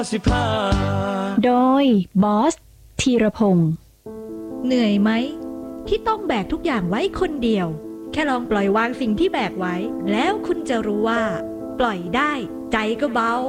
โดยบอสธีรพงศ์เหนื่อยไหมที่ต้องแบกทุกอย่างไว้คนเดียวแค่ลองปล่อยวางสิ่งที่แบกไว้แล้วคุณจะรู้ว่าปล่อยได้ใจก็เบา